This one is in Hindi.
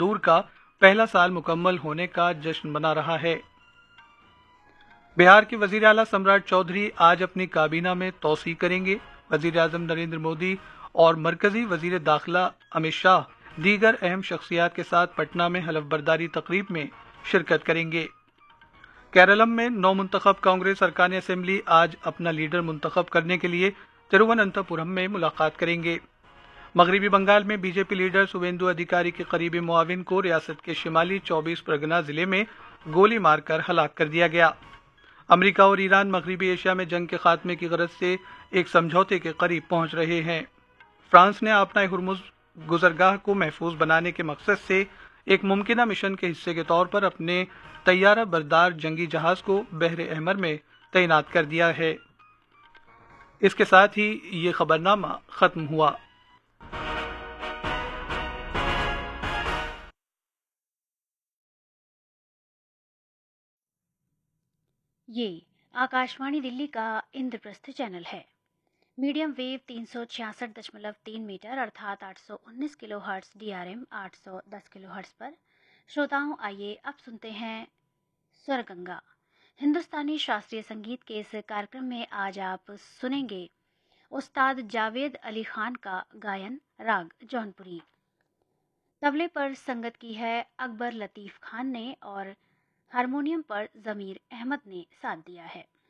मंदूर का पहला साल मुकम्मल होने का जश्न मना रहा है। बिहार के वजीर आला सम्राट चौधरी आज अपनी काबीना में तौसीक करेंगे। वजीर आजम नरेंद्र मोदी और मरकजी वजीर दाखिला अमित शाह दीगर अहम शख्सियात के साथ पटना में हलफबरदारी तकरीब में शिरकत करेंगे। केरलम में नौमुंतखब कांग्रेस अरकान असेंबली आज अपना लीडर मुंतखब करने के लिए तिरुवनंतपुरम में मुलाकात करेंगे। मगरबी बंगाल में बीजेपी लीडर शुवेंदु अधिकारी के करीबी मुआविन को रियासत के शिमाली 24 परगना जिले में गोली मारकर हलाक कर दिया गया। अमेरिका और ईरान मगरबी एशिया में जंग के खात्मे की गरज से एक समझौते के करीब पहुंच रहे हैं। फ्रांस ने अपना हुर्मुज गुजरगाह को महफूज बनाने के मकसद से एक मुमकिना मिशन के हिस्से के तौर पर अपने तैयारा बरदार जंगी जहाज को बहरे अहमर में तैनात कर दिया है। इसके साथ ही ये खबरनामा खत्म हुआ। ये आकाशवाणी दिल्ली का इंद्रप्रस्थ चैनल है। मीडियम वेव 366.3 मीटर अर्थात 819 kilo hertz DRM 810 kilo hertz पर। श्रोताओं, आइए अब सुनते हैं स्वरगंगा। हिंदुस्तानी शास्त्रीय संगीत के इस कार्यक्रम में आज आप सुनेंगे उस्ताद जावेद अली खान का गायन राग जौनपुरी। तबले पर संगत की है अकबर लतीफ़ खान ने और हारमोनियम पर ज़मीर अहमद ने साथ दिया है।